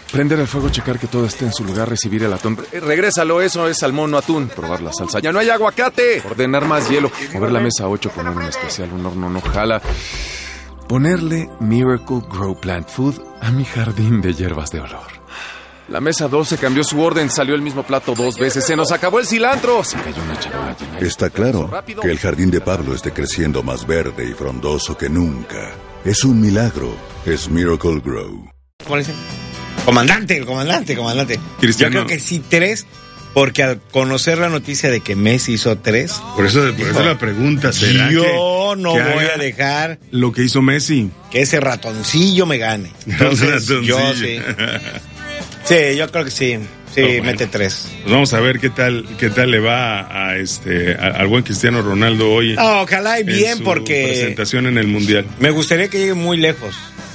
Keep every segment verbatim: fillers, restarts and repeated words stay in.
Prender el fuego, checar que todo esté en su lugar, recibir el atún. Eh, regrésalo, eso es salmón, no atún. Probar la salsa. ¡Ya no hay aguacate! Ordenar más hielo. Mover la mesa a ocho, poner un especial, un horno no jala. Ponerle Miracle Grow Plant Food a mi jardín de hierbas de olor. La mesa doce cambió su orden, salió el mismo plato dos veces. ¡Se nos acabó el cilantro! Se cayó una charola llena. Está claro que el jardín de Pablo esté creciendo más verde y frondoso que nunca. Es un milagro. Es Miracle Grow. ¿Cómo le dicen? Comandante, el comandante, comandante. Cristiano. Yo creo que sí, tres, porque al conocer la noticia de que Messi hizo tres... Por eso, por eso la pregunta, ¿será yo que, no que voy haga a dejar lo que hizo Messi? Que ese ratoncillo me gane. Entonces, yo sí. Sí, yo creo que sí. Sí, oh, bueno. Mete tres. Pues vamos a ver qué tal, qué tal le va a este a, al buen Cristiano Ronaldo hoy. No, ojalá y bien, en su porque presentación en el Mundial. Me gustaría que llegue muy lejos.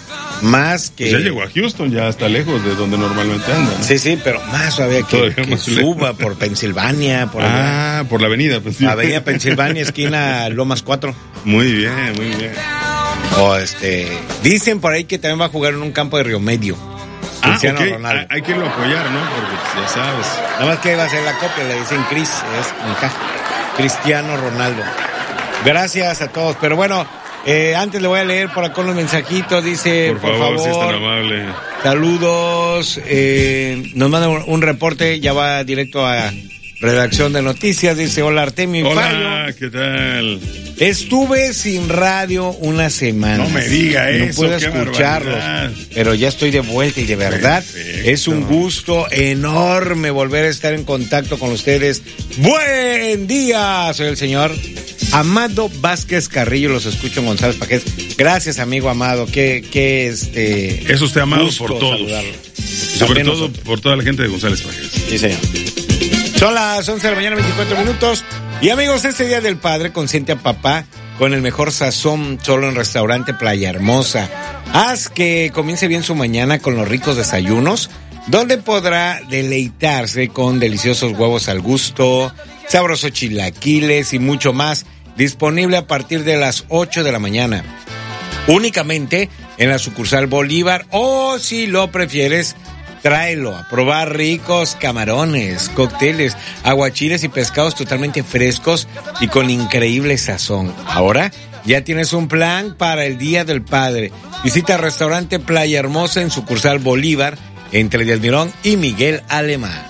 Más que... Pues ya llegó a Houston, ya está lejos de donde normalmente anda, ¿no? Sí, sí, pero más todavía que, que más suba lejos. Por Pensilvania. Por ah, la... por la avenida Pensilvania. Avenida Pensilvania, esquina Lomas cuatro. Muy bien, muy bien. O este... Dicen por ahí que también va a jugar en un campo de Río Medio. Ah, Cristiano okay. Ronaldo. Hay que irlo a apoyar, ¿no? Porque ya sabes. Nada más que va a ser la copia, le dicen Chris, es K. Cristiano Ronaldo. Gracias a todos, pero bueno, eh, antes le voy a leer por acá los mensajitos, dice, por, por favor, favor, si es tan amable. Saludos, eh, nos manda un, un reporte, ya va directo a redacción de noticias, dice, hola Artemio. Hola, Fallo. ¿qué tal? Estuve sin radio una semana. No me diga eso. No puedo escucharlos, pero ya estoy de vuelta y de verdad perfecto. Es un gusto enorme volver a estar en contacto con ustedes. Buen día, soy el señor Amado Vázquez Carrillo, los escucho en González Pajés. Gracias, amigo Amado, que, que este... Es usted amado por todos. Saludarlo. Sobre todo nosotros. Por toda la gente de González Pajés. Sí, señor. Son las once de la mañana, veinticuatro minutos. Y amigos, este Día del Padre consiente a papá con el mejor sazón solo en Restaurante Playa Hermosa. Haz que comience bien su mañana con los ricos desayunos, donde podrá deleitarse con deliciosos huevos al gusto, sabrosos chilaquiles y mucho más, disponible a partir de las ocho de la mañana. Únicamente en la sucursal Bolívar, o si lo prefieres, tráelo a probar ricos camarones, cócteles, aguachiles y pescados totalmente frescos y con increíble sazón. Ahora ya tienes un plan para el Día del Padre. Visita el Restaurante Playa Hermosa en sucursal Bolívar, entre Díaz Mirón y Miguel Alemán.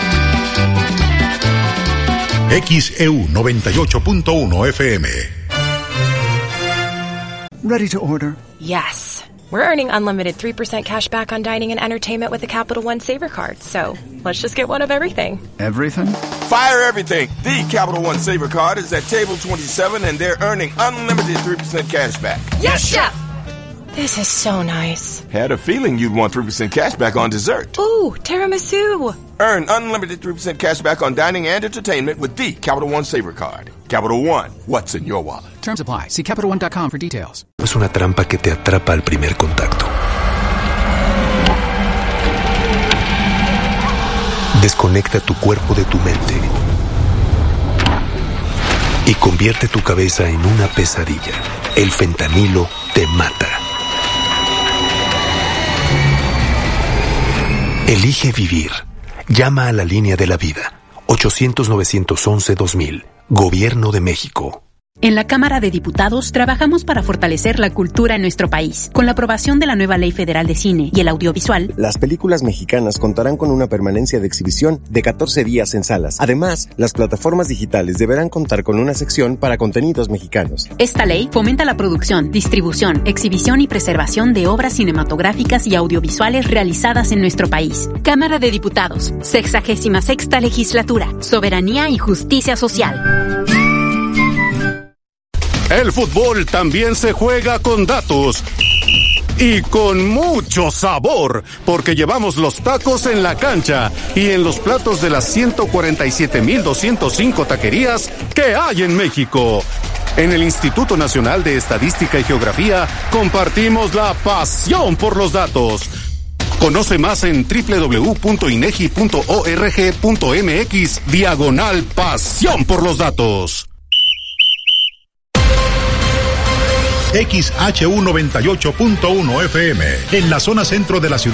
X E U noventa y ocho punto uno F M. Ready to order? Yes. We're earning unlimited three percent cash back on dining and entertainment with the Capital One Saver Card. So let's just get one of everything. Everything? Fire everything. The Capital One Saver Card is at table twenty-seven and they're earning unlimited three percent cash back. Yes, Chef! This is so nice. Had a feeling you'd want three percent cash back on dessert. Ooh, tiramisu. Earn unlimited three percent cash back on dining and entertainment with the Capital One Saver Card. Capital One, what's in your wallet? Terms apply. See Capital One dot com for details. Es una trampa que te atrapa al primer contacto. Desconecta tu cuerpo de tu mente y convierte tu cabeza en una pesadilla. El fentanilo te mata. Elige vivir. Llama a la línea de la vida. ochocientos, novecientos once, dos mil. Gobierno de México. En la Cámara de Diputados trabajamos para fortalecer la cultura en nuestro país. Con la aprobación de la nueva Ley Federal de Cine y el Audiovisual, las películas mexicanas contarán con una permanencia de exhibición de catorce días en salas. Además, las plataformas digitales deberán contar con una sección para contenidos mexicanos. Esta ley fomenta la producción, distribución, exhibición y preservación de obras cinematográficas y audiovisuales realizadas en nuestro país. Cámara de Diputados, sexagésima sexta legislatura, soberanía y justicia social. El fútbol también se juega con datos y con mucho sabor, porque llevamos los tacos en la cancha y en los platos de las ciento cuarenta y siete mil doscientas cinco taquerías que hay en México. En el Instituto Nacional de Estadística y Geografía compartimos la pasión por los datos. Conoce más en doble u doble u doble u punto inegi punto org punto mx diagonal pasión por los datos. X H U noventa y ocho punto uno F M, en la zona centro de la ciudad.